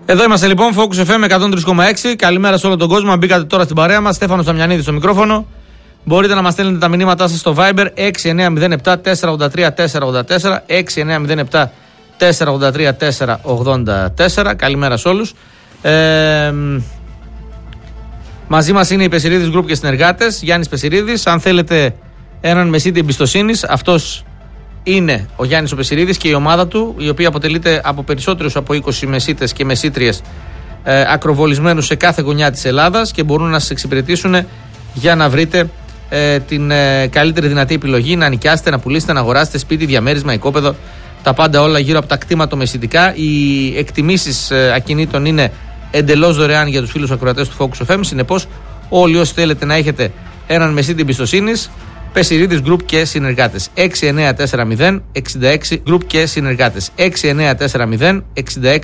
Εδώ είμαστε λοιπόν, Focus FM 103,6. Καλημέρα σε όλο τον κόσμο. Αν μπήκατε τώρα στην παρέα μας, Στέφανος Σαμιανίδης στο μικρόφωνο. Μπορείτε να μας στέλνετε τα μηνύματά σας στο Viber 6907 483 484. 6907 483 484. Καλημέρα σε όλους. Μαζί μας είναι η Πεσιρίδης Group και συνεργάτες. Γιάννης Πεσιρίδης. Αν θέλετε έναν μεσίτη εμπιστοσύνης, αυτός είναι ο Γιάννης ο Πεσιρίδης και η ομάδα του, η οποία αποτελείται από περισσότερους από 20 μεσίτες και μεσίτριες ακροβολισμένους σε κάθε γωνιά της Ελλάδας και μπορούν να σας εξυπηρετήσουν για να βρείτε την καλύτερη δυνατή επιλογή, να νοικιάσετε, να πουλήσετε, να αγοράσετε σπίτι, διαμέρισμα, οικόπεδο, τα πάντα όλα γύρω από τα κτήματα μεσιτικά. Οι εκτιμήσεις ακινήτων είναι εντελώς δωρεάν για τους φίλους ακροατές του Focus FM. Συνεπώς, όλοι όσοι θέλετε να έχετε έναν μεσίτη εμπιστοσύνης, Πεσιρίδης Group και συνεργάτες. 6940 66 Group και συνεργάτες. 6940 66